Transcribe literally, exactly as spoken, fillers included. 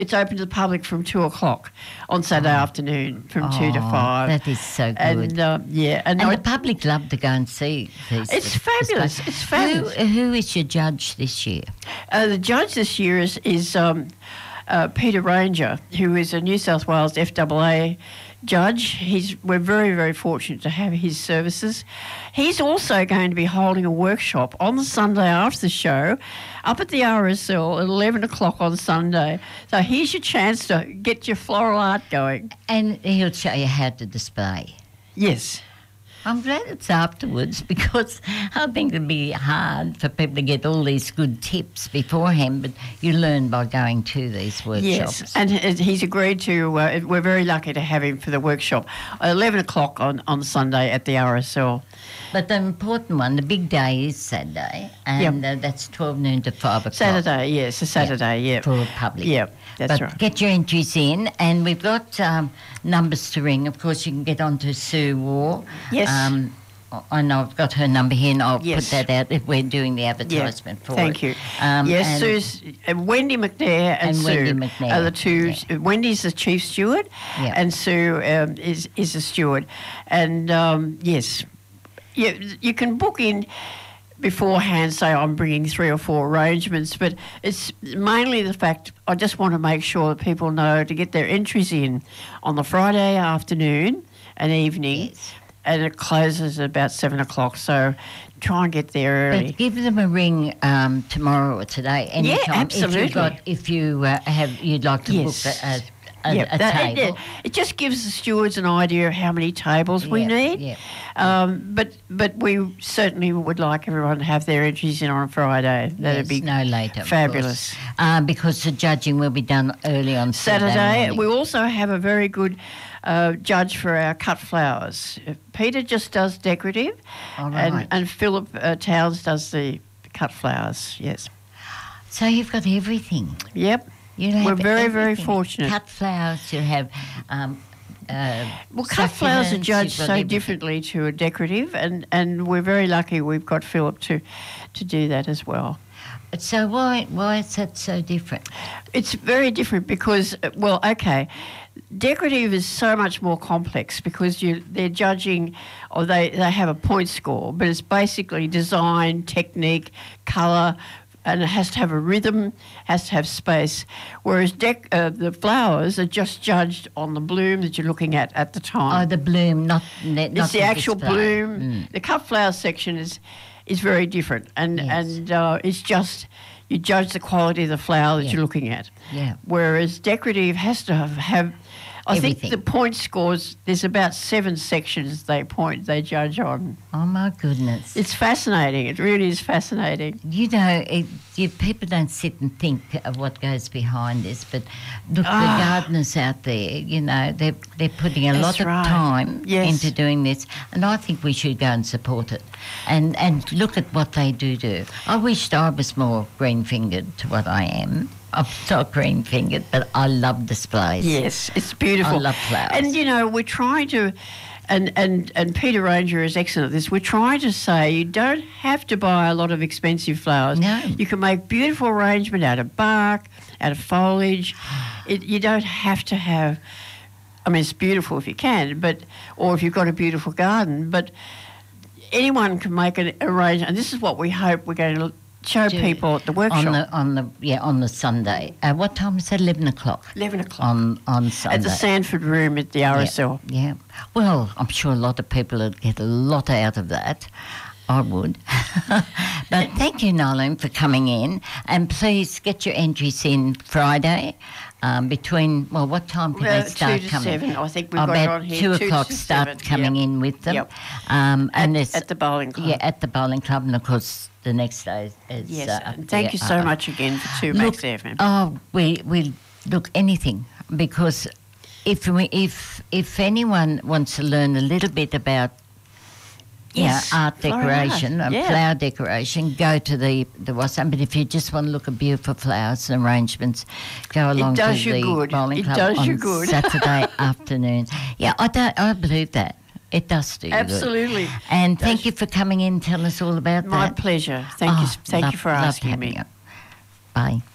It's open to the public from two o'clock on Saturday Oh. afternoon, from Oh, two to five. that is so good. And uh, yeah, and, And I- the public love to go and see these. It's displays. fabulous. It's fabulous. Who, who is your judge this year? Uh, the judge this year is, is um, uh, Peter Ranger, who is a New South Wales F A A judge. He's we're very, very fortunate to have his services. He's also going to be holding a workshop on the Sunday after the show up at the R S L at eleven o'clock on Sunday. So here's your chance to get your floral art going. And he'll show you how to display. Yes. I'm glad it's afterwards because I think it'd be hard for people to get all these good tips beforehand, but you learn by going to these workshops. Yes, and he- he's agreed to, uh, we're very lucky to have him for the workshop at eleven o'clock on, on Sunday at the R S L. But the important one, the big day is Saturday, and uh, that's twelve noon to five o'clock. Saturday, yes, a Saturday, yeah. For the public. Yeah, that's but right. get your entries in, and we've got um, numbers to ring. Of course, you can get onto Sue War. Yes. Um, I know I've got her number here, and I'll Yes. put that out if we're doing the advertisement for Thank it. you. Um, yes, and- Sue's, uh, Wendy McNair and, And Sue Wendy McNair, are the two. yeah. Wendy's the chief steward, Yeah. and Sue um, is is a steward. And um, yes, you, you can book in beforehand, say I'm bringing three or four arrangements, but it's mainly the fact I just want to make sure that people know to get their entries in on the Friday afternoon and evening. Yes. And it closes at about seven o'clock, so try and get there early. But give them a ring um, tomorrow or today, anytime. absolutely. If, you've got, if you uh, have, you'd like to Yes. book a, a, Yep, a that- table. It, it just gives the stewards an idea of how many tables we Yeah, need. yeah. Um, but but we certainly would like everyone to have their entries in on a Friday. That'd Yes, be no later. of fabulous. course. Uh, because the judging will be done early on Saturday. Saturday. morning. We also have a very good uh, judge for our cut flowers. Uh, Peter just does decorative, All and, right. and Philip uh, Towns does the cut flowers. Yes. So you've got everything. Yep. You We're have very, very everything. fortunate. Cut flowers. You have. Um, uh, Well, cut flowers are succulents, judged you've got so everything. differently to a decorative, and, and we're very lucky we've got Philip to, to do that as well. So why why is that so different? It's very different because, uh, well, okay, decorative is so much more complex because you they're judging, or they, they have a point score, but it's basically design, technique, colour, and it has to have a rhythm, has to have space. Whereas dec- uh, the flowers are just judged on the bloom that you're looking at at the time. Oh, the bloom, not not It's the actual display. bloom. Mm. The cut flower section is is very different, and Yes. and uh, it's just you judge the quality of the flower that Yeah. you're looking at. Yeah. Whereas decorative has to have, have I Everything. think the point scores. There's about seven sections they point they judge on. Oh my goodness! It's fascinating. It really is fascinating. You know, it, you, people don't sit and think of what goes behind this, but look, Ah. the gardeners out there, you know, they're, they're putting a That's lot of right. time Yes. into doing this, and I think we should go and support it and, and look at what they do do. I wished I was more green-fingered to what I am. I'm not green-fingered, but I love displays. Yes, it's beautiful. I love flowers. And, you know, we're trying to, and, and, and Peter Ranger is excellent at this, we're trying to say you don't have to buy a lot of expensive flowers. No. You can make beautiful arrangement out of bark, out of foliage. It, you don't have to have, I mean, it's beautiful if you can, but or if you've got a beautiful garden, but anyone can make an arrangement. And this is what we hope we're going to show Do- people at the workshop. On the on the yeah on the Sunday. Uh, what time is that? Eleven o'clock. eleven o'clock. On on Sunday. At the Sanford Room at the R S L. Yeah, yeah. Well, I'm sure a lot of people would get a lot out of that. I would. But thank you, Nolene, for coming in. And please get your entries in Friday um, between, well, what time can Uh, they start two to coming? seven. I think we've got it About on here. two two o'clock to start seven, coming yep. in with them. Yep. Um, and At, there's, at the bowling club. yeah, at the bowling club. And, of course, the next day is... Yes, uh, up and thank there, you so uh, much again for two Look, Max F M. Oh, we we look anything because if we if if anyone wants to learn a little bit about you Yes, know, art floral decoration, art, uh, yeah. flower decoration, go to the the Wassam. But if you just want to look at beautiful flowers and arrangements, go along does to you the good. bowling It club does on you good. Saturday afternoon. Yeah, I don't. I believe that. It does do you good. Absolutely. And Does thank you for coming in. Tell us all about My that. pleasure. Thank you. Oh, Thank love- you for love asking having me. you. Bye.